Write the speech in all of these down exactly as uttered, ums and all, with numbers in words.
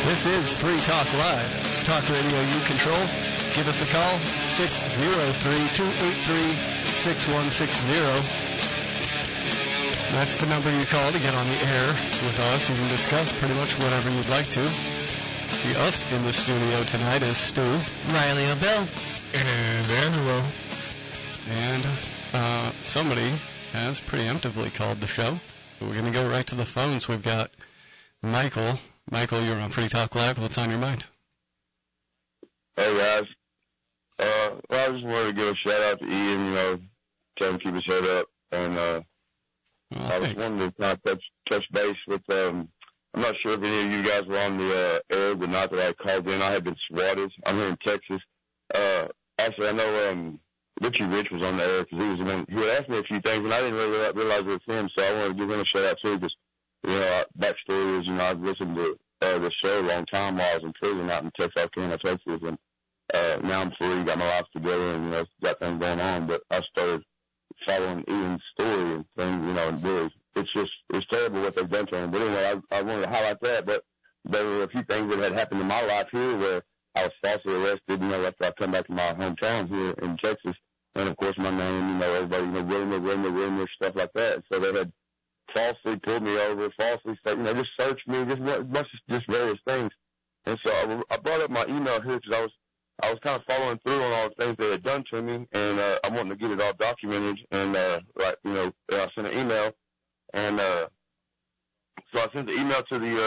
This is Free Talk Live. Talk radio you control. Give us a call, six oh three, two eight three, six one six zero. That's the number you call to get on the air with us. You can discuss pretty much whatever you'd like to. The us in the studio tonight is Stu, Riley O'Bill, and Angelo. And uh, somebody has preemptively called the show. So we're going to go right to the phones. We've got Michael. Michael, you're on Free Talk Live. What's on your mind? Hey, guys. Uh, well, I just wanted to give a shout-out to Ian, you know, tell him to keep his head up. And uh, Well, I was thanks. wanting to kind of touch, touch base with, um, I'm not sure if any of you guys were on the uh, air, but not that I called in. I had been swatted. I'm here in Texas. Uh, actually, I know um, Richie Rich was on the air because he was the one, he had asked me a few things, and I didn't really realize it was him, so I wanted to give him a shout-out, too, because, you know, backstory is, you know, I've listened to uh, the show a long time while I was in prison out in Texarkana, Texas, and uh, now I'm free, got my life together, and, you know, got things going on, but I started following Ian's story and things, you know, and really, it's just, it's terrible what they've done to him. But anyway, I, I wanted to highlight that, but there were a few things that had happened in my life here where I was falsely arrested, you know, after I come back to my hometown here in Texas, and of course my name, you know, everybody, you know, rumor, rumor, rumor, stuff like that. So they had falsely pulled me over, falsely, you know, just searched me, just much, just various things. And so I, I brought up my email here because I was, I was kind of following through on all the things they had done to me, and uh, I wanted to get it all documented. And uh, like, you know, I sent an email, and uh, so I sent the email to the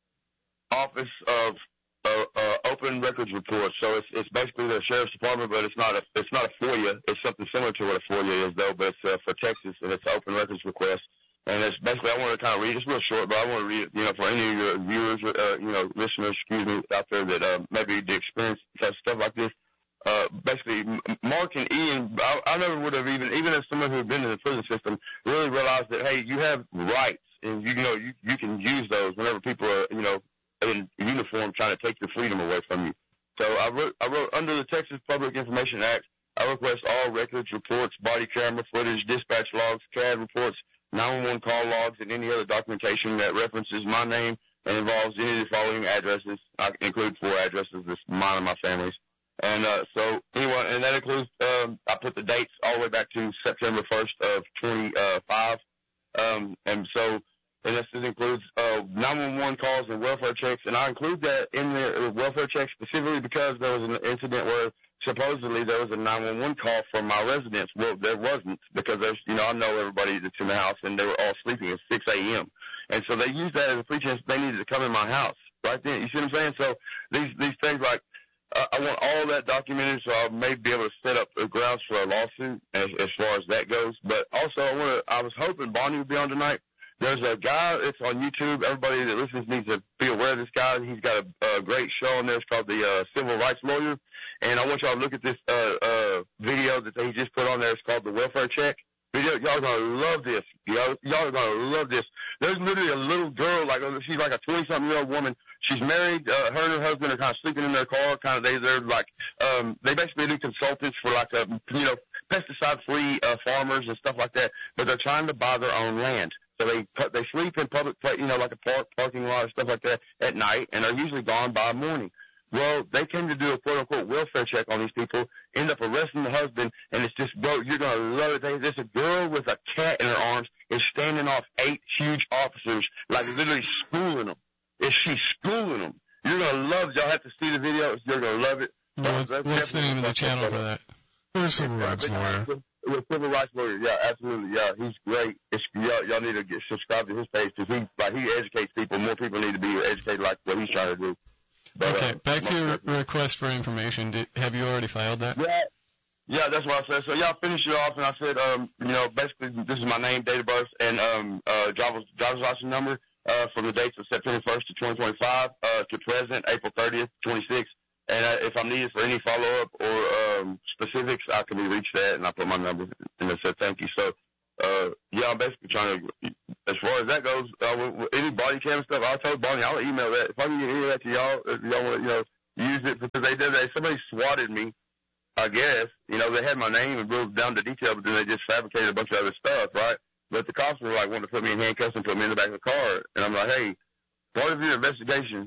uh, Office of uh, uh, Open Records Report. So it's it's basically the sheriff's department, but it's not a it's not a FOIA. It's something similar to what a FOIA is, though, but it's uh, for Texas, and it's an open records request. And it's basically, I want to kind of read, it's real short, but I want to read it, you know, for any of your viewers, uh, you know, listeners, excuse me, out there that uh, maybe the experience stuff like this. Uh, basically, Mark and Ian, I, I never would have even, even as someone who had been in the prison system, really realized that, hey, you have rights, and you, you know, you, you can use those whenever people are, you know, in uniform trying to take your freedom away from you. So I wrote, I wrote under the Texas Public Information Act, I request all records, reports, body camera footage, dispatch logs, C A D reports, nine one one call logs, and any other documentation that references my name and involves any of the following addresses. I include four addresses, this mine and my family's. And uh, so anyway, and that includes, um, I put the dates all the way back to September first of twenty-five. Um, and so, and this includes uh, nine one one calls and welfare checks. And I include that in the welfare check specifically because there was an incident where supposedly there was a nine one one call from my residence. Well, there wasn't, because there's, you know, I know everybody that's in the house, and they were all sleeping at six a.m. And so they used that as a pretense they needed to come in my house right then. You see what I'm saying? So these these things, like, uh, I want all that documented, so I may be able to set up the grounds for a lawsuit as, as far as that goes. But also, I want to, I was hoping Bonnie would be on tonight. There's a guy, it's on YouTube. Everybody that listens needs to be aware of this guy. He's got a, a great show on there. It's called the uh, Civil Rights Lawyer. And I want y'all to look at this uh, uh, video that he just put on there. It's called the Welfare Check video. Y'all are going to love this. Y'all, y'all are going to love this. There's literally a little girl, like she's like a twenty-something-year-old woman. She's married. Uh, her and her husband are kind of sleeping in their car. Kind of they, they're like, um, they basically do consultants for like, a, you know, pesticide-free uh, farmers and stuff like that. But they're trying to buy their own land. So they they sleep in public, you know, like a park, parking lot, stuff like that at night, and they're usually gone by morning. Well, they came to do a quote-unquote welfare check on these people, end up arresting the husband, and it's just, bro, you're going to love it. There's a girl with a cat in her arms is standing off eight huge officers, like literally schooling them. Is she schooling them? You're going to love it. Y'all have to see the video. You're going to love it. What's, what's the name of the channel for that? The Civil Rights Lawyer. With Civil Rights Lawyer, yeah, absolutely, yeah, he's great. It's, y'all, y'all need to get subscribe to his page because he, like, he educates people. More people need to be educated like what he's trying to do. But, okay, uh, back to your re- request for information. Did, have you already filed that? Yeah, yeah, that's what I said. So y'all finished it off, and I said, um, you know, basically this is my name, date of birth, and um, uh, driver's driver's license number uh, from the dates of September first to twenty twenty-five uh, to present, April thirtieth, twenty-six. And uh, if I'm needed for any follow-up or um, specifics, I can be reached at, and I put my number, and I said thank you. So, uh, yeah, I'm basically trying to, as far as that goes, uh, with any body cam stuff, I told Bonnie I'll email that. If I can get any of that to y'all, if y'all want to, you know, use it, because they did that. Somebody swatted me, I guess. You know, they had my name and wrote down the detail, but then they just fabricated a bunch of other stuff, right? But the cops were like wanting to put me in handcuffs and put me in the back of the car, and I'm like, hey, part of your investigation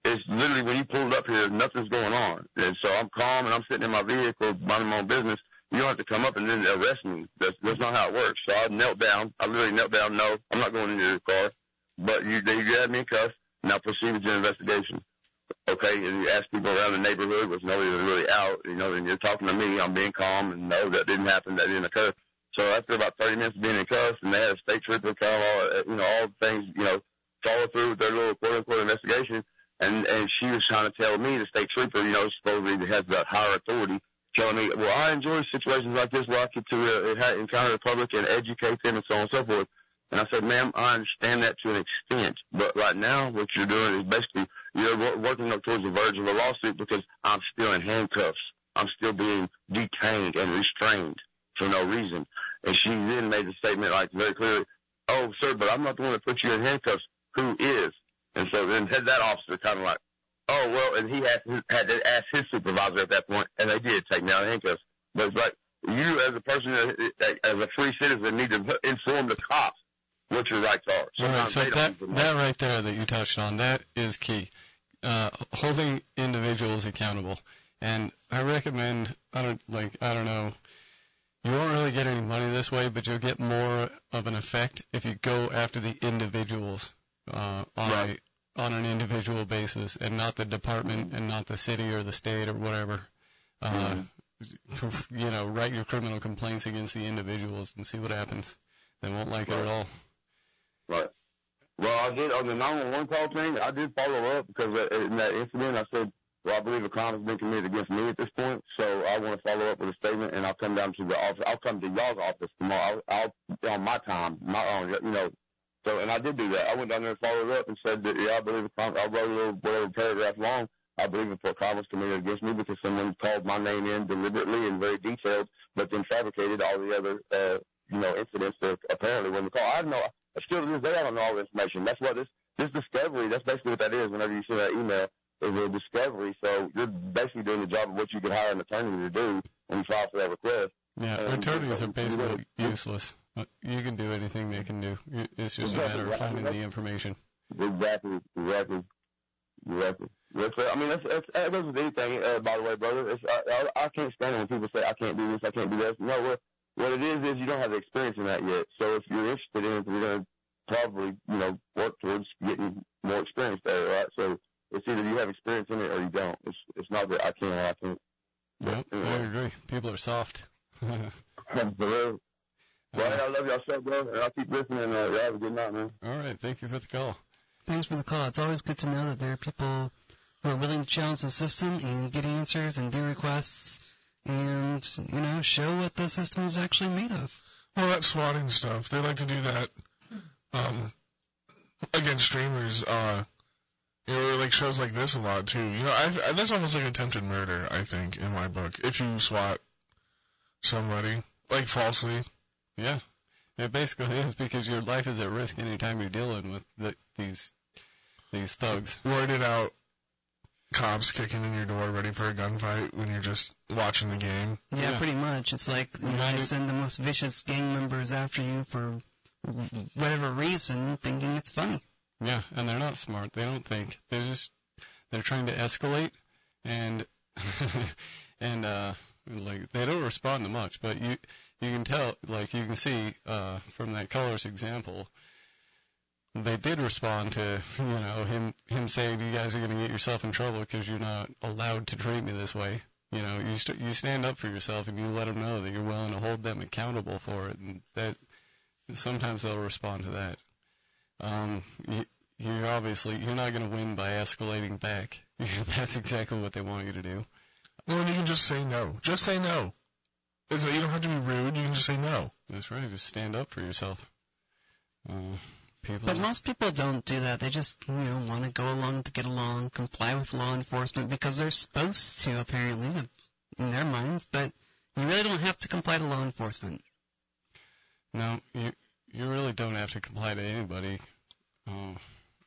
it's literally when you pulled up here, nothing's going on. And so I'm calm and I'm sitting in my vehicle, minding my own business. You don't have to come up and then arrest me. That's, that's not how it works. So I knelt down. I literally knelt down. No, I'm not going into your car. But you, they grabbed me in cuffs. Now proceed with your investigation. Okay, and you ask people around the neighborhood, which nobody was really out, you know, and you're talking to me, I'm being calm, and no, that didn't happen, that didn't occur. So after about thirty minutes of being in cuffs, and they had a state trooper come, all, you know, all the things, you know, follow through with their little quote-unquote investigation, and, and she was trying to tell me, the state trooper, you know, supposedly has that higher authority, telling me, well, I enjoy situations like this where I get to uh, encounter the public and educate them and so on and so forth. And I said, ma'am, I understand that to an extent, but right now what you're doing is basically you're working up towards the verge of a lawsuit because I'm still in handcuffs. I'm still being detained and restrained for no reason. And she then made the statement like very clearly, oh, sir, but I'm not the one that put you in handcuffs. Who is? And so then had that officer kind of like, oh, well, and he had, had to ask his supervisor at that point, and they did take me out of handcuffs. But it's like you as a person, as a free citizen, need to inform the cops what your rights are. All right, so that, that right there that you touched on, that is key. Uh, holding individuals accountable. And I recommend, I don't, like, I don't know, you won't really get any money this way, but you'll get more of an effect if you go after the individuals uh, on, right. a, on an individual basis and not the department and not the city or the state or whatever. Uh, mm-hmm. You know, write your criminal complaints against the individuals and see what happens. They won't like right. it at all. Right. Well, I did on the nine one one call thing. I did follow up because in that incident, I said, "Well, I believe a crime has been committed against me at this point, so I want to follow up with a statement, and I'll come down to the office. I'll come to y'all's office tomorrow. I'll, I'll on my time, not on, you know." So, and I did do that. I went down there and followed up and said that, yeah, I believe a crime. I wrote a little whatever paragraph long. I believe a crime was committed against me because someone called my name in deliberately and very detailed, but then fabricated all the other, uh, you know, incidents that apparently when the call. I don't know. Still to this day, I don't know all the information. That's what this, this discovery, that's basically what that is whenever you see that email, is a discovery. So you're basically doing the job of what you could hire an attorney to do when you file for that request. Yeah, and attorneys are basically useless. You can do anything they can do. It's just exactly. a matter of finding the information. Exactly, exactly, exactly. That's, uh, I mean, that's, that's, that goes with anything, uh, by the way, brother. It's, I, I, I can't stand it when people say, I can't do this, I can't do that. No, what, what it is is you don't have the experience in that yet. So if you're interested in it, you're going to probably, you know, work towards getting more experience there, right? So it's either you have experience in it or you don't. It's it's not that I can't or I can't. Yep, anyway. I agree. People are soft. Well, hey, I love y'all so, bro, and I'll keep listening. Uh, y'all have a good night, man. All right, thank you for the call. Thanks for the call. It's always good to know that there are people who are willing to challenge the system and get answers and do requests and, you know, show what the system is actually made of. Well, that swatting stuff, they like to do that um, against streamers, uh, you know, like shows like this a lot, too. You know, I've, I, that's almost like attempted murder, I think, in my book, if you swat somebody, like falsely. Yeah. It basically is because your life is at risk anytime you're dealing with the, these these thugs. Worded out cops kicking in your door ready for a gunfight when you're just watching the game. Yeah, yeah. Pretty much. It's like you know, they send the most vicious gang members after you for whatever reason, thinking it's funny. Yeah, and they're not smart. They don't think. They're just they're trying to escalate, and and uh, like they don't respond to much. But you you can tell, like you can see uh, from that Colors example. They did respond to, you know, him him saying, you guys are going to get yourself in trouble because you're not allowed to treat me this way. You know, you st- you stand up for yourself and you let them know that you're willing to hold them accountable for it, and that sometimes they'll respond to that. Um, you, you're obviously you're not going to win by escalating back. That's exactly what they want you to do. Well, and you can just say no. Just say no. It's like you don't have to be rude. You can just say no. That's right. Just stand up for yourself. Uh, People. But most people don't do that. They just, you know, want to go along to get along, comply with law enforcement because they're supposed to, apparently, in their minds. But you really don't have to comply to law enforcement. No, you you really don't have to comply to anybody. Uh,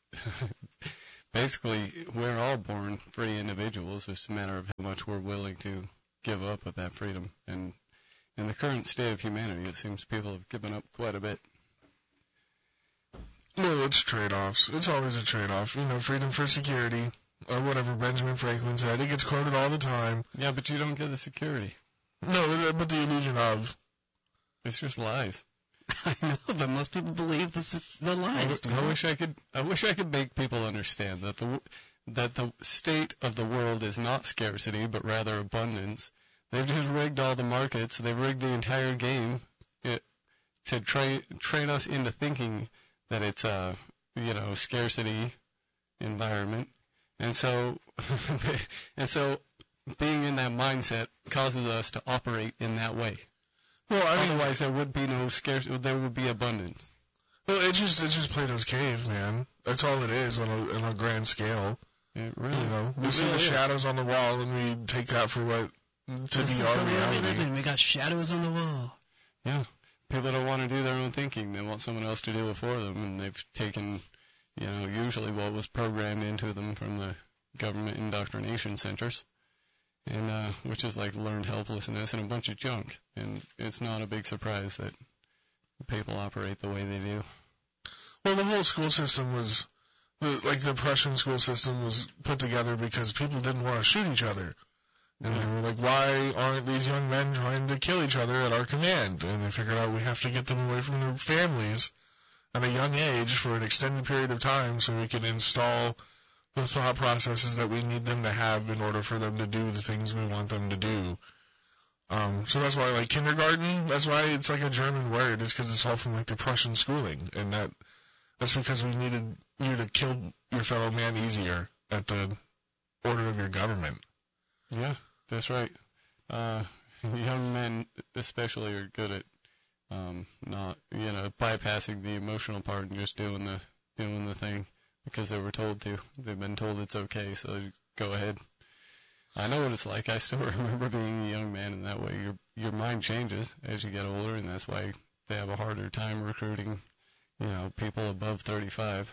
basically, we're all born free individuals. It's a matter of how much we're willing to give up of that freedom. And in the current state of humanity, it seems people have given up quite a bit. Well, it's trade-offs. It's always a trade-off. You know, freedom for security or whatever Benjamin Franklin said. It gets quoted all the time. Yeah, but you don't get the security. No, but the illusion of. It's just lies. I know, but most people believe this is the lies. I, I wish I could. I wish I could make people understand that the that the state of the world is not scarcity, but rather abundance. They've just rigged all the markets. They've rigged the entire game it, to train train us into thinking that it's a you know scarcity environment, and so and so being in that mindset causes us to operate in that way. Well, I mean, otherwise there would be no scarcity. There would be abundance. Well, it's just it's just Plato's cave, man. That's all it is on a, on a grand scale. It really, you know, we it see really the is. shadows on the wall, and we take that for what to this be is our the world we live reality. in. We got shadows on the wall. Yeah, people don't want to do their own thinking. They want someone else to do it for them, and they've taken, you know, usually what was programmed into them from the government indoctrination centers, and uh, which is like learned helplessness and a bunch of junk. And it's not a big surprise that people operate the way they do. Well, the whole school system was, like the Prussian school system was put together because people didn't want to shoot each other. And they were like, why aren't these young men trying to kill each other at our command? And they figured out we have to get them away from their families at a young age for an extended period of time so we can install the thought processes that we need them to have in order for them to do the things we want them to do. Um, so that's why, like, kindergarten, that's why it's like a German word, is because it's all from, like, the Prussian schooling. And that that's because we needed you to kill your fellow man easier at the order of your government. Yeah, that's right. Uh, young men especially are good at um, not, you know, bypassing the emotional part and just doing the doing the thing because they were told to. They've been told it's okay, so go ahead. I know what it's like. I still remember being a young man in that way. Your your mind changes as you get older, and that's why they have a harder time recruiting, you know, people above thirty-five.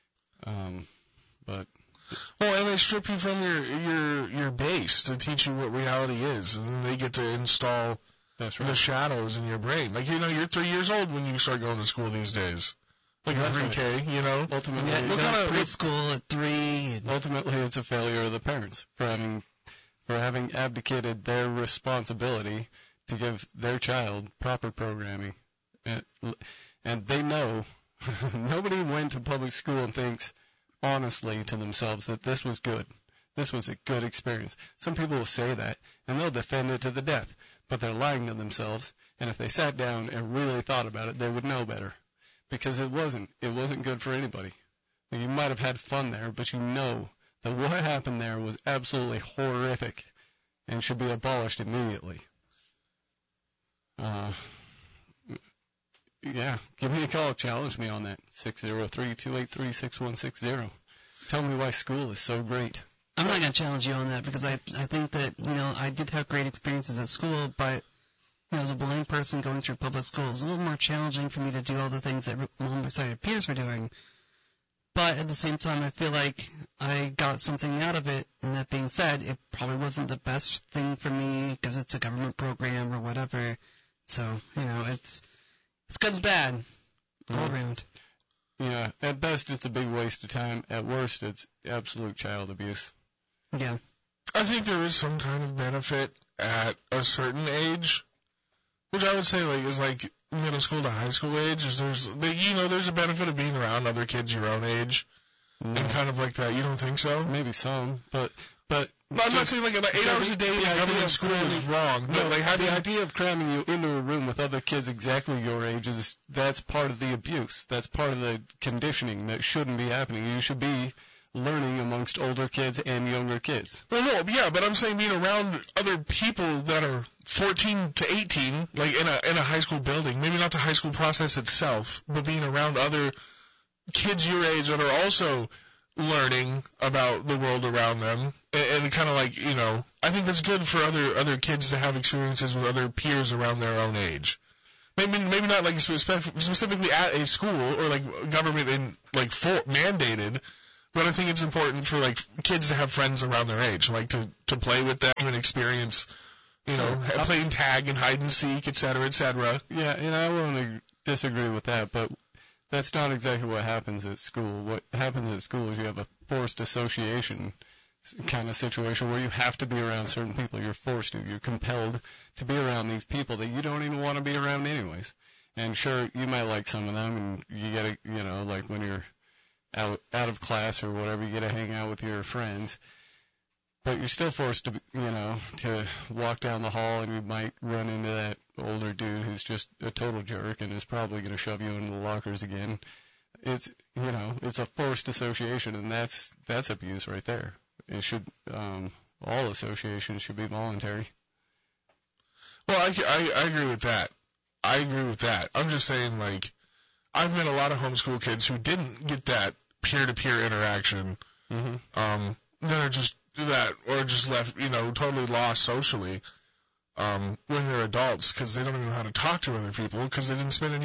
Um, but well, and they strip you from your your your base to teach you what reality is, and then they get to install that's right. the shadows in your brain. Like, you know, you're three years old when you start going to school these days. Like That's pre-K, right. you know. Ultimately, Yeah, you what go kind to of preschool at three. And ultimately, it's a failure of the parents for having for having abdicated their responsibility to give their child proper programming, and, and they know nobody went to public school and thinks honestly to themselves that this was good. This was a good experience. Some people will say that, and they'll defend it to the death, but they're lying to themselves, and if they sat down and really thought about it, they would know better, because it wasn't. It wasn't good for anybody. You might have had fun there, but you know that what happened there was absolutely horrific and should be abolished immediately. Uh, yeah, give me a call. Challenge me on that. six oh three, two eight three, six one six zero. Tell me why school is so great. I'm not going to challenge you on that because I I think that, you know, I did have great experiences at school, but, you know, as a blind person going through public school, it was a little more challenging for me to do all the things that long-sighted peers were doing. But at the same time, I feel like I got something out of it. And that being said, it probably wasn't the best thing for me because it's a government program or whatever. So, you know, it's it's good and bad all Mhm. around. Yeah, at best it's a big waste of time. At worst, it's absolute child abuse. Yeah. I think there is some kind of benefit at a certain age, which I would say like is like middle school to high school age. Is there's you know there's a benefit of being around other kids your own age No, and kind of like that. You don't think so? maybe some, but but No, I'm not saying like eight so hours the- a day the in idea government of school is wrong, but no, like how do the you idea of cramming you into a room with other kids exactly your age is that's part of the abuse. That's part of the conditioning that shouldn't be happening. You should be learning amongst older kids and younger kids. Well, no, yeah, but I'm saying being around other people that are fourteen to eighteen, like in a in a high school building, maybe not the high school process itself, but being around other kids your age that are also learning about the world around them, and, and kind of like, you know, I think that's good for other other kids to have experiences with other peers around their own age. Maybe maybe not like spef- specifically at a school or like government in like for, mandated. But I think it's important for like kids to have friends around their age, like to, to play with them and experience, you know, Sure. playing tag and hide and seek, et cetera, et cetera. Yeah, and I won't ag- disagree with that, but that's not exactly what happens at school. What happens at school is you have a forced association kind of situation where you have to be around certain people. You're forced to. You're compelled to be around these people that you don't even want to be around anyways. And sure, you might like some of them, and you get to, you know, like when you're out out of class or whatever, you get to hang out with your friends. But you're still forced to, you know, to walk down the hall, and you might run into that older dude who's just a total jerk and is probably going to shove you into the lockers again. It's, you know, it's a forced association, and that's that's abuse right there. It should, um, all associations should be voluntary. Well, I, I, I agree with that. I agree with that. I'm just saying, like, I've met a lot of homeschool kids who didn't get that peer-to-peer interaction. Mm-hmm. Um, that are just that, or just left, you know, totally lost socially, um, when they're adults because they don't even know how to talk to other people because they didn't spend any